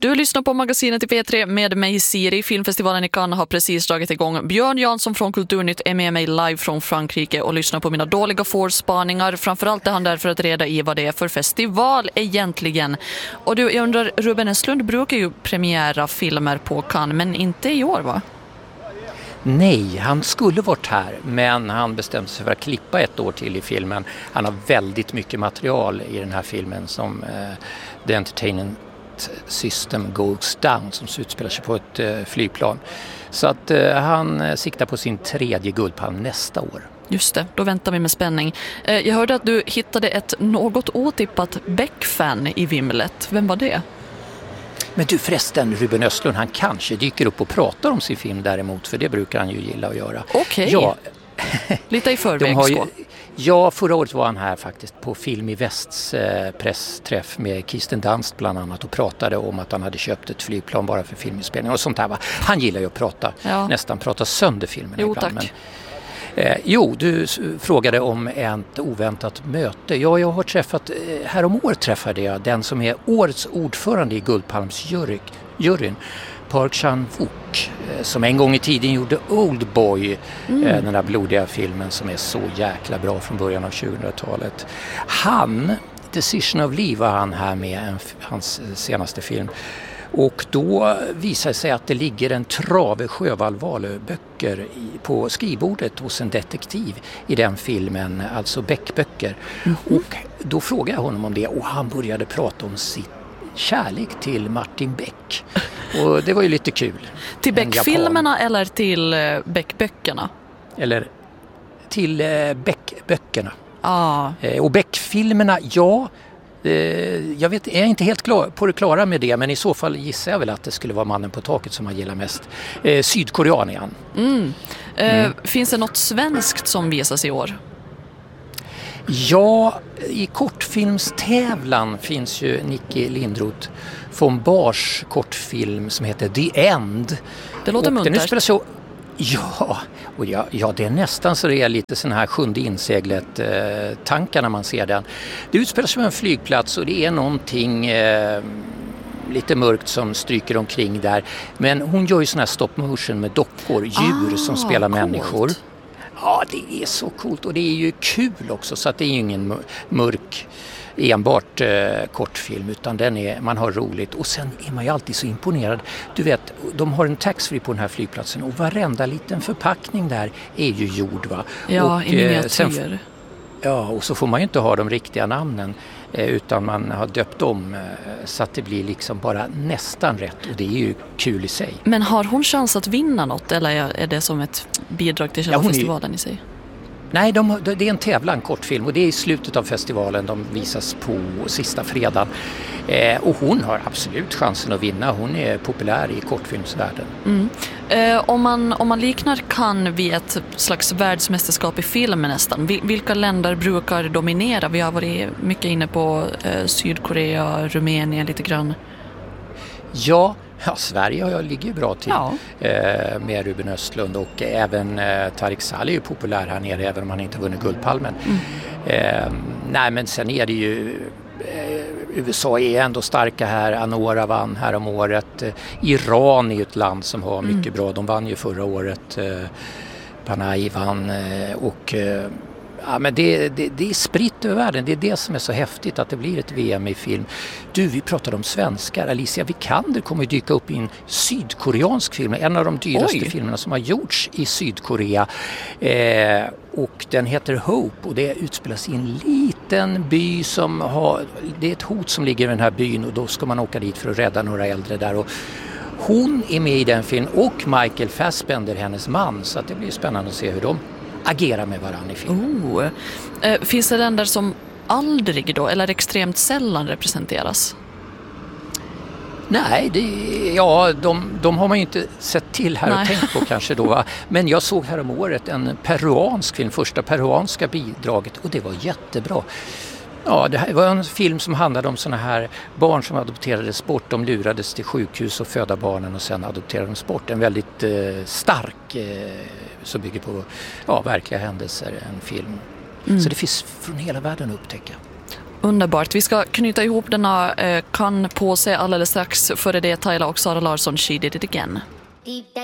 Du lyssnar på magasinet i P3 med mig Siri. Filmfestivalen i Cannes har precis dragit igång. Björn Jansson från Kulturnytt är med mig live från Frankrike och lyssnar på mina dåliga Ford-spaningar. Framförallt är han där för att reda i vad det är för festival egentligen. Och du, jag undrar, Ruben Östlund brukar ju premiära filmer på Cannes, men inte i år, va? Nej, han skulle varit här, men han bestämde sig för att klippa ett år till i filmen. Han har väldigt mycket material i den här filmen som The Entertainment System Goes Down, som utspelar sig på ett flygplan. Så att han siktar på sin 3:e Guldpalm nästa år. Just det, då väntar vi med spänning. Jag hörde att du hittade ett något otippat Beck-fan i vimlet. Vem var det? Men du, förresten, Ruben Östlund, han kanske dyker upp och pratar om sin film däremot, för det brukar han ju gilla att göra. Okej. Ja. Lite i förväg så. Ja, förra året var han här faktiskt på Film i Västs pressträff med Kirsten Dunst bland annat och pratade om att han hade köpt ett flygplan bara för filminspelning och sånt här. Va? Han gillar ju att prata, nästan prata sönder filmen. Jo, ibland. tack. Du frågade om ett oväntat möte. Ja, jag har träffat, häromåret träffade jag den som är årets ordförande i Guldpalmsjuryn, Park Chan-wook, som en gång i tiden gjorde Oldboy, den där blodiga filmen som är så jäkla bra från början av 2000-talet. Decision of Leave var han här med, hans senaste film. Och då visar det sig att det ligger en trave Sjöwall Wahlöö-böcker på skrivbordet hos en detektiv i den filmen, alltså Beck-böcker. Och då frågade jag honom om det och han började prata om sitt kärlek till Martin Beck. Och det var ju lite kul. Till Beck-filmerna eller till Beck-böckerna? Eller till Beck-böckerna. Ah. Och Beck-filmerna, ja... Jag är inte helt på det klara med det, men i så fall gissar jag väl att det skulle vara Mannen på taket som man gillar mest. Sydkorean är han. Finns det något svenskt som visas i år? Ja, i kortfilmstävlan finns ju Nicky Lindroth von Bars kortfilm som heter The End. Det låter muntert. Ja, det är nästan så det är lite sån här sjunde inseglet tankar när man ser den. Det utspelar sig på en flygplats och det är någonting lite mörkt som stryker omkring där. Men hon gör ju sån här stop motion med dockor, djur som spelar människor. Ja, det är så coolt och det är ju kul också, så att det är ju ingen mörk enbart kortfilm, utan man har roligt och sen är man ju alltid så imponerad. Du vet, de har en taxfree på den här flygplatsen och varenda liten förpackning där är ju gjord, va? Ja, och, i miniatyr. Och så får man ju inte ha de riktiga namnen utan man har döpt om så att det blir liksom bara nästan rätt och det är ju kul i sig. Men har hon chans att vinna något eller är det som ett bidrag till själva festivalen i sig? Nej, det är en tävlan, kortfilm, och det är i slutet av festivalen. De visas på sista fredagen. Och hon har absolut chansen att vinna. Hon är populär i kortfilmsvärlden. Om man liknar Cannes vid ett slags världsmästerskap i film nästan. Vilka länder brukar dominera? Vi har varit mycket inne på Sydkorea, Rumänien lite grann. Ja, Sverige ligger ju bra till med Ruben Östlund och även Tarik Saleh är ju populär här nere även om han inte vunnit Guldpalmen. Nej, men sen är det ju USA är ändå starka här. Anora vann här om året. Iran är ju ett land som har mycket bra. De vann ju förra året. Panay vann och ja, men det är spritt över världen. Det är det som är så häftigt att det blir ett VM i film. Du, vi pratade om svenskar. Alicia Vikander kommer att dyka upp i en sydkoreansk film. En av de dyraste filmerna som har gjorts i Sydkorea. Och den heter Hope och det utspelas i en liten by som det är ett hot som ligger i den här byn och då ska man åka dit för att rädda några äldre där. Och hon är med i den filmen och Michael Fassbender, hennes man. Så att det blir spännande att se hur de agera med varandra i filmen. Finns det länder som aldrig då eller extremt sällan representeras? Nej, de har man ju inte sett till här och tänkt på kanske då. Va? Men jag såg här om året en peruansk film, första peruanska bidraget och det var jättebra. Ja, det här var en film som handlade om såna här barn som adopterades bort. De lurades till sjukhus och födda barnen och sen adopterade de bort. En väldigt stark som bygger på verkliga händelser, en film. Så det finns från hela världen att upptäcka. Underbart. Vi ska knyta ihop denna kan på sig alldeles strax. Före det Tyla och Sara Larsson, She Did It Again.